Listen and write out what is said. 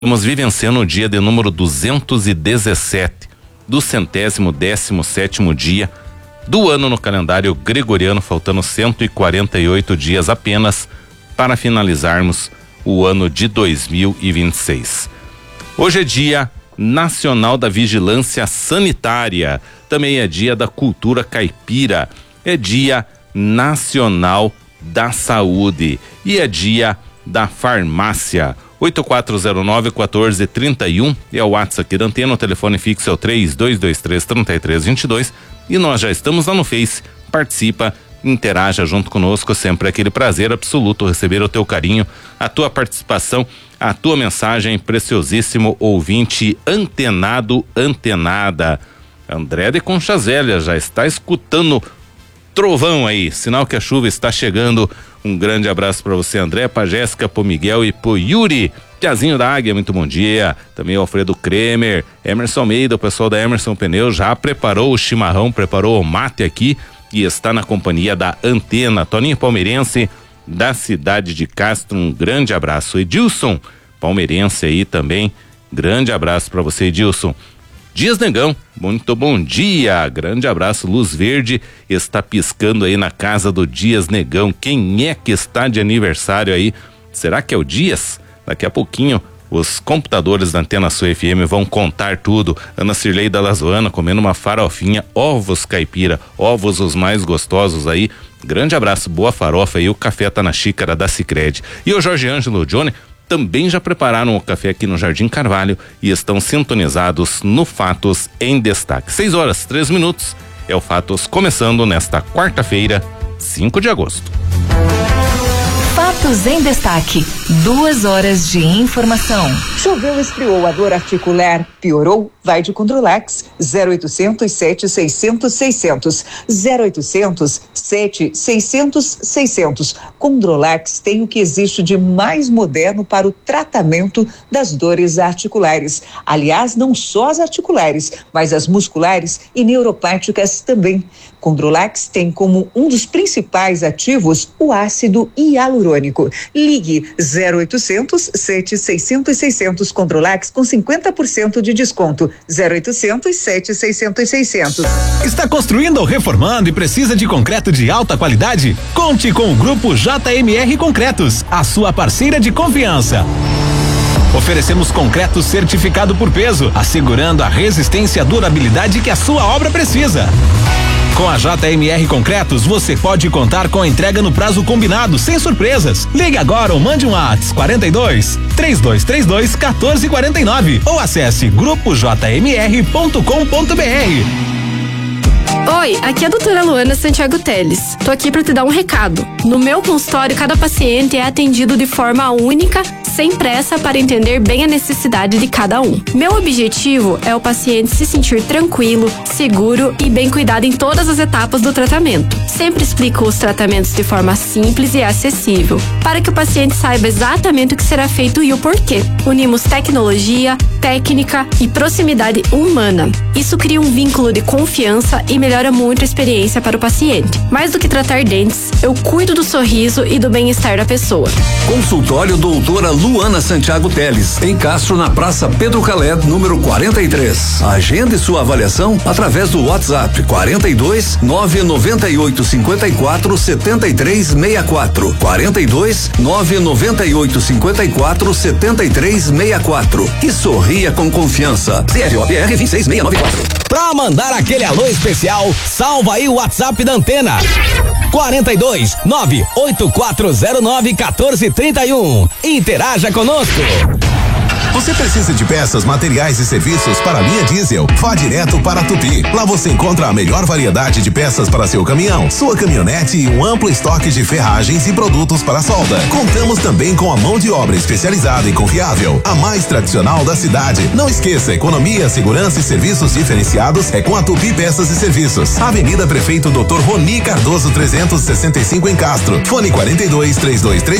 Estamos vivenciando o dia de número 217 do 117º dia do ano no calendário gregoriano, faltando 148 dias apenas para finalizarmos o ano de 2026. Hoje é Dia Nacional da Vigilância Sanitária, também é Dia da Cultura Caipira, é Dia Nacional da Saúde e é Dia da Farmácia. 8409-1431 é o WhatsApp aqui da Antena, o telefone fixo é o 3223-3322 e nós já estamos lá no Face. Participa, interaja junto conosco, sempre aquele prazer absoluto receber o teu carinho, a tua participação, a tua mensagem, preciosíssimo ouvinte antenado, antenada. André de Conchas Velhas já está escutando trovão aí, sinal que a chuva está chegando. Um grande abraço para você, André, pra Jéssica, pro Miguel e pro Yuri, Tiazinho da Águia, muito bom dia. Também o Alfredo Kremer, Emerson Almeida, o pessoal da Emerson Pneus já preparou o chimarrão, preparou o mate aqui e está na companhia da Antena. Toninho Palmeirense, da cidade de Castro, um grande abraço. Edilson, palmeirense aí também, grande abraço para você, Edilson. Dias Negão, muito bom dia, grande abraço. Luz verde está piscando aí na casa do Dias Negão. Quem é que está de aniversário aí? Será que é o Dias? Daqui a pouquinho os computadores da Antena Sul FM vão contar tudo. Ana Cirlei da Lazoana comendo uma farofinha, ovos caipira, ovos os mais gostosos aí. Grande abraço, boa farofa aí, o café tá na xícara da Sicredi. E o Jorge Ângelo, o Johnny, também já prepararam o café aqui no Jardim Carvalho e estão sintonizados no Fatos em Destaque. 6h03 é o Fatos começando nesta quarta-feira, 5 de agosto. Fatos em Destaque, 2 horas de informação. Choveu, esfriou, a dor articular piorou? Vai de Controlax, 0800 7600 600, 0800 7600 600. Controlax tem o que existe de mais moderno para o tratamento das dores articulares. Aliás, não só as articulares, mas as musculares e neuropáticas também. Controlax tem como um dos principais ativos o ácido hialurônico. Ligue 0800 7600 600. Controlax com 50% de desconto. 0800 7600 600. Está construindo ou reformando e precisa de concreto de alta qualidade? Conte com o Grupo JMR Concretos, a sua parceira de confiança. Oferecemos concreto certificado por peso, assegurando a resistência e a durabilidade que a sua obra precisa. Com a JMR Concretos, você pode contar com a entrega no prazo combinado, sem surpresas. Ligue agora ou mande um WhatsApp 42 3232 1449 ou acesse grupojmr.com.br. Oi, aqui é a doutora Luana Santiago Teles. Tô aqui para te dar um recado. No meu consultório, cada paciente é atendido de forma única, sem pressa, para entender bem a necessidade de cada um. Meu objetivo é o paciente se sentir tranquilo, seguro e bem cuidado em todas as etapas do tratamento. Sempre explico os tratamentos de forma simples e acessível, para que o paciente saiba exatamente o que será feito e o porquê. Unimos tecnologia, técnica e proximidade humana. Isso cria um vínculo de confiança e melhora muito a experiência para o paciente. Mais do que tratar dentes, eu cuido do sorriso e do bem-estar da pessoa. Consultório doutora Luana Santiago Teles, em Castro, na Praça Pedro Calé, número 43. Agende sua avaliação através do WhatsApp 42 998 54 73 64. 42 998 54 73 64. E sorria com confiança. CROPR 26694. Pra mandar aquele alô especial, salva aí o WhatsApp da Antena. 42 98409 1431. Interaja conosco. Você precisa de peças, materiais e serviços para a linha diesel? Vá direto para a Tupi. Lá você encontra a melhor variedade de peças para seu caminhão, sua caminhonete e um amplo estoque de ferragens e produtos para solda. Contamos também com a mão de obra especializada e confiável, a mais tradicional da cidade. Não esqueça, economia, segurança e serviços diferenciados é com a Tupi Peças e Serviços. Avenida Prefeito Dr. Roni Cardoso 365 em Castro. Fone 42 3232